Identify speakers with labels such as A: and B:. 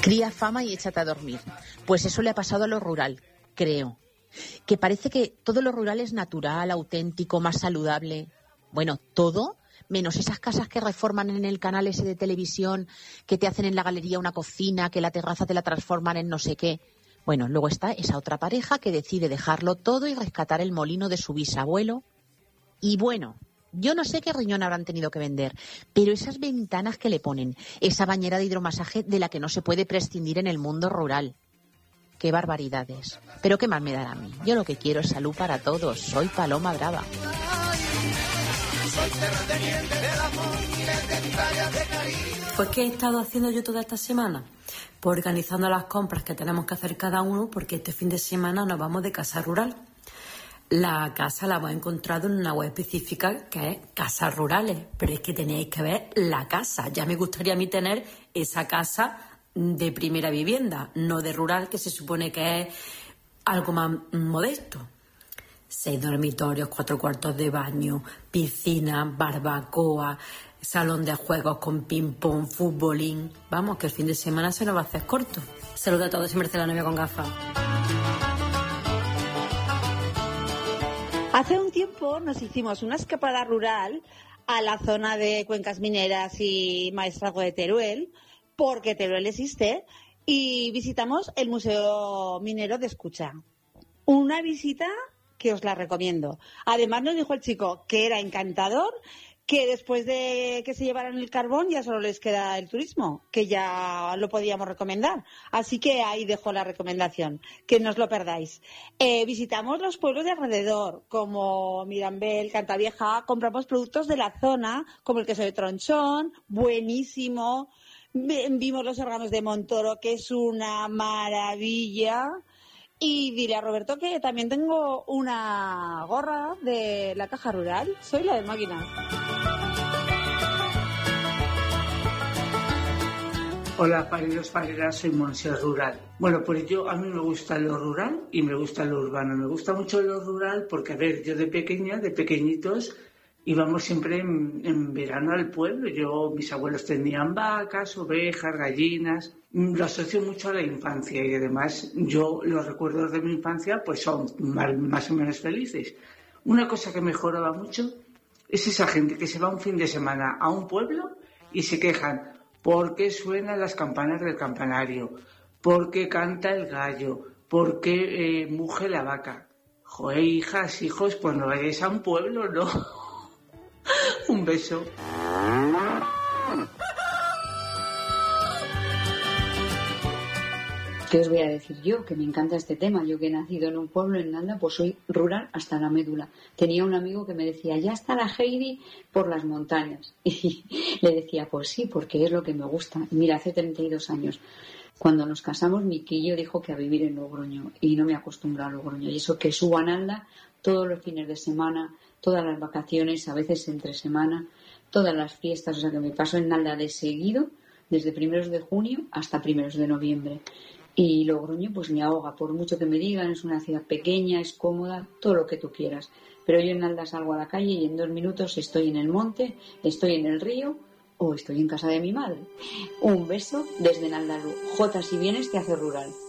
A: Cría fama y échate a dormir. Pues eso le ha pasado a lo rural, creo. Que parece que todo lo rural es natural, auténtico, más saludable. Bueno, todo, menos esas casas que reforman en el canal ese de televisión, que te hacen en la galería una cocina, que la terraza te la transforman en no sé qué. Bueno, luego está esa otra pareja que decide dejarlo todo y rescatar el molino de su bisabuelo. Y bueno, yo no sé qué riñón habrán tenido que vender, pero esas ventanas que le ponen, esa bañera de hidromasaje de la que no se puede prescindir en el mundo rural. ¡Qué barbaridades! Pero ¿qué más me dará a mí? Yo lo que quiero es salud para todos. Soy Paloma Brava.
B: Pues ¿qué he estado haciendo yo toda esta semana? Pues organizando las compras que tenemos que hacer cada uno, porque este fin de semana nos vamos de casa rural. La casa la hemos encontrado en una web específica que es Casas Rurales, pero es que tenéis que ver la casa. Ya me gustaría a mí tener esa casa de primera vivienda, no de rural, que se supone que es algo más modesto. 6 dormitorios, 4 cuartos de baño, piscina, barbacoa, salón de juegos con ping-pong, futbolín. Vamos, que el fin de semana se nos va a hacer corto. Saludos a todos y Mercedes, la novia con gafas.
C: Hace un tiempo nos hicimos una escapada rural a la zona de Cuencas Mineras y Maestrazgo de Teruel, porque Teruel existe, y visitamos el Museo Minero de Escucha. Una visita que os la recomiendo. Además nos dijo el chico que era encantador, que después de que se llevaran el carbón ya solo les queda el turismo, que ya lo podíamos recomendar. Así que ahí dejo la recomendación, que no os lo perdáis. Visitamos los pueblos de alrededor, como Mirambel, Cantavieja, compramos productos de la zona, como el queso de Tronchón, buenísimo. Vimos los órganos de Montoro, que es una maravilla. Y dile a Roberto que también tengo una gorra de la Caja Rural. Soy la de máquina.
D: Hola, pareros, pareras, soy Monse Rural. Bueno, pues a mí me gusta lo rural y me gusta lo urbano. Me gusta mucho lo rural porque, a ver, yo de pequeñitos, íbamos siempre en verano al pueblo. Mis abuelos tenían vacas, ovejas, gallinas. Lo asocio mucho a la infancia y además los recuerdos de mi infancia pues son más o menos felices. Una cosa que mejoraba mucho es esa gente que se va un fin de semana a un pueblo y se quejan porque suenan las campanas del campanario, porque canta el gallo, porque muge la vaca. Joder, hijas, hijos, pues no vayáis a un pueblo, ¿no? Un beso.
E: ¿Qué os voy a decir yo? Que me encanta este tema. Yo que he nacido en un pueblo, en Nalda, pues soy rural hasta la médula. Tenía un amigo que me decía, ya está la Heidi por las montañas. Y le decía, pues sí, porque es lo que me gusta. Y mira, hace 32 años, cuando nos casamos, mi quillo dijo que a vivir en Logroño. Y no me acostumbro a Logroño. Y eso que subo a Nalda todos los fines de semana, todas las vacaciones, a veces entre semana, todas las fiestas. O sea que me paso en Nalda de seguido, desde 1 de junio hasta 1 de noviembre. Y Logroño pues me ahoga, por mucho que me digan, es una ciudad pequeña, es cómoda, todo lo que tú quieras. Pero yo en Nalda salgo a la calle y en 2 minutos estoy en el monte, estoy en el río o estoy en casa de mi madre. Un beso desde Naldalu. Jota, si vienes te hace rural.